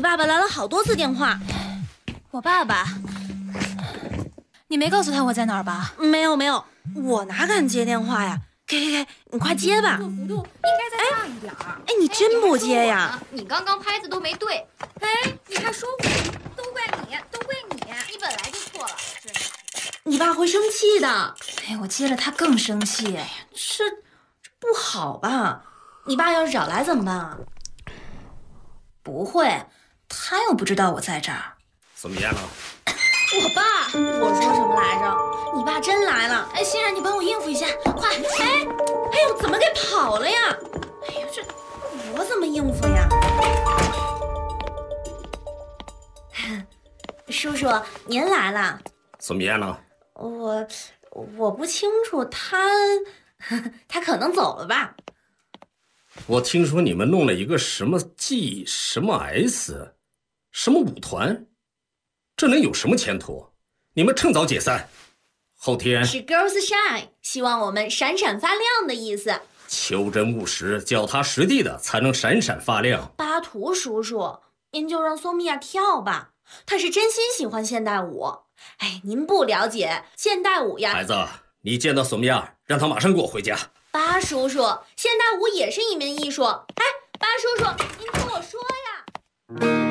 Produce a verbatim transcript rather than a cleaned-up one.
爸爸来了好多次电话。 我爸爸？你没告诉他我在哪儿吧？ 没有没有，我哪敢接电话呀？给给给，你快接吧。 幅度幅度应该再大一点儿。 哎，你真不接呀？ 你刚刚拍子都没对。哎，你还说我？都怪你，都怪你，你本来就错了，真是。 你爸会生气的。 哎，我接了他更生气。哎呀， 这这不好吧？你爸要是找来怎么办啊？ 不会，他又不知道我在这儿。 怎么样了？ 我爸，我说什么来着？你爸真来了。 哎，欣然，你帮我应付一下，快！ 哎，哎呦，怎么给跑了呀？哎呦，这我怎么应付呀？叔叔，您来了。 怎么样了？ 我我不清楚，他他可能走了吧。 我听说你们弄了一个什么 G 什么 S， 什么舞团，这能有什么前途？你们趁早解散。后天是 Girls Shine， 希望我们闪闪发亮的意思。 求真务实，脚踏实地的才能闪闪发亮。 巴图叔叔，您就让索米娅跳吧，她是真心喜欢现代舞。哎，您不了解现代舞呀。 孩子，你见到索米娅，让她马上给我回家。 巴叔叔，现代舞也是一门艺术。哎，巴叔叔，您听我说呀。